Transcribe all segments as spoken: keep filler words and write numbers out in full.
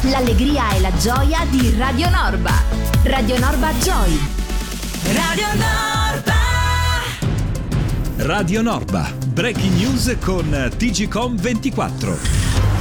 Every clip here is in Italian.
l'allegria e la gioia di Radio Norba. Radio Norba Joy. Radio Norba. Radio Norba. Breaking news con T G Com ventiquattro.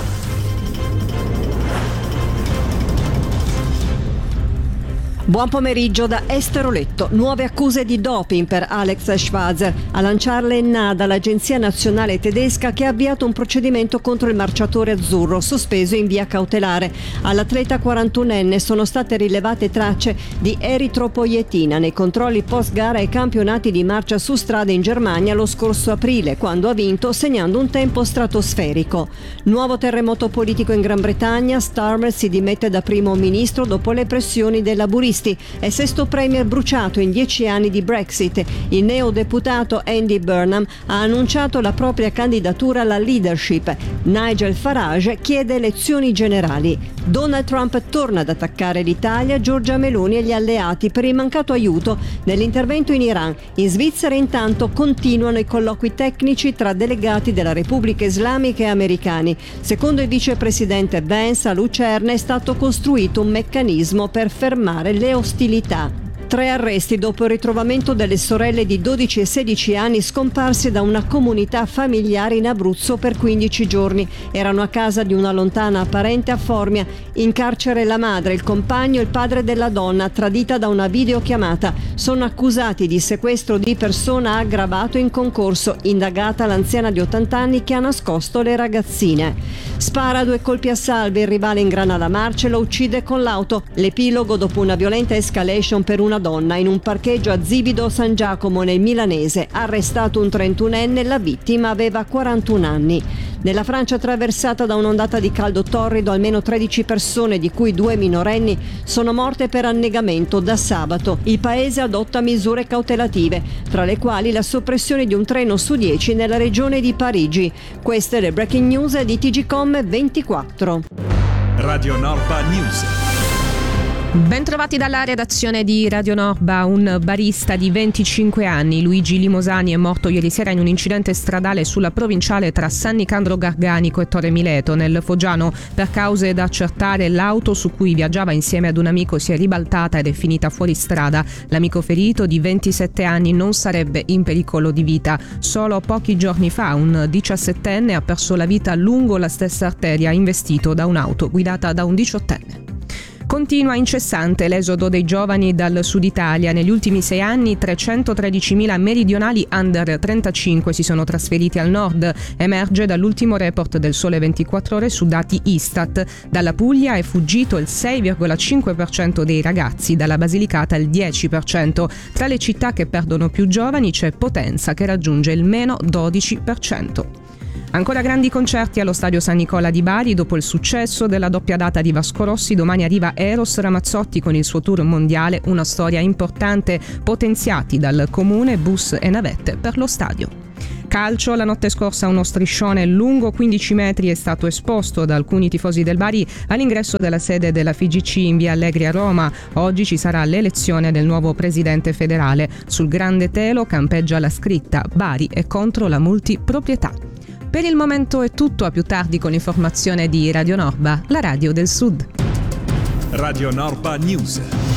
Buon pomeriggio da Esteroletto. Nuove accuse di doping per Alex Schwarzer. A lanciarle in nada l'Agenzia Nazionale Tedesca, che ha avviato un procedimento contro il marciatore azzurro, sospeso in via cautelare. All'atleta quarantunenne sono state rilevate tracce di eritropoietina nei controlli post gara ai campionati di marcia su strada in Germania lo scorso aprile, quando ha vinto segnando un tempo stratosferico. Nuovo terremoto politico in Gran Bretagna. Starmer si dimette da primo ministro dopo le pressioni dei laburisti. È sesto premier bruciato in dieci anni di Brexit. Il neodeputato Andy Burnham ha annunciato la propria candidatura alla leadership. Nigel Farage chiede elezioni generali. Donald Trump torna ad attaccare l'Italia, Giorgia Meloni e gli alleati per il mancato aiuto nell'intervento in Iran. In Svizzera intanto continuano i colloqui tecnici tra delegati della Repubblica Islamica e americani. Secondo il vicepresidente Vance, a Lucerna è stato costruito un meccanismo per fermare le ostilità. Tre arresti dopo il ritrovamento delle sorelle di dodici e sedici anni scomparse da una comunità familiare in Abruzzo per quindici giorni. Erano a casa di una lontana parente a Formia. In carcere la madre, il compagno e il padre della donna, tradita da una videochiamata. Sono accusati di sequestro di persona aggravato in concorso. Indagata l'anziana di ottanta anni che ha nascosto le ragazzine. Spara due colpi a salve, il rivale ingrana la marcia e lo uccide con l'auto. L'epilogo dopo una violenta escalation per una donna in un parcheggio a Zibido San Giacomo nel milanese. Arrestato un trentunenne, la vittima aveva quarantuno anni. Nella Francia attraversata da un'ondata di caldo torrido, almeno tredici persone, di cui due minorenni, sono morte per annegamento da sabato. Il paese adotta misure cautelative, tra le quali la soppressione di un treno su dieci nella regione di Parigi. Queste le breaking news di T G Com ventiquattro. Radio Norba News. Bentrovati dalla redazione di Radio Norba. Un barista di venticinque anni, Luigi Limosani, è morto ieri sera in un incidente stradale sulla provinciale tra San Nicandro Garganico e Torre Mileto, nel Foggiano. Per cause da accertare, l'auto su cui viaggiava insieme ad un amico si è ribaltata ed è finita fuori strada. L'amico ferito, di ventisette anni, non sarebbe in pericolo di vita. Solo pochi giorni fa un diciassettenne ha perso la vita lungo la stessa arteria, investito da un'auto guidata da un diciottenne. Continua incessante l'esodo dei giovani dal sud Italia. Negli ultimi sei anni trecentotredicimila meridionali under trentacinque si sono trasferiti al nord. Emerge dall'ultimo report del Sole ventiquattro Ore su dati Istat. Dalla Puglia è fuggito il sei virgola cinque per cento dei ragazzi, dalla Basilicata il dieci per cento. Tra le città che perdono più giovani c'è Potenza, che raggiunge il meno dodici per cento. Ancora grandi concerti allo Stadio San Nicola di Bari. Dopo il successo della doppia data di Vasco Rossi, domani arriva Eros Ramazzotti con il suo tour mondiale, una storia importante, potenziati dal comune bus e navette per lo stadio. Calcio, la notte scorsa uno striscione lungo quindici metri è stato esposto da alcuni tifosi del Bari all'ingresso della sede della F I G C in via Allegri a Roma. Oggi ci sarà l'elezione del nuovo presidente federale. Sul grande telo campeggia la scritta: Bari è contro la multiproprietà. Per il momento è tutto, a più tardi con l'informazione di Radio Norba, la radio del Sud. Radio Norba News.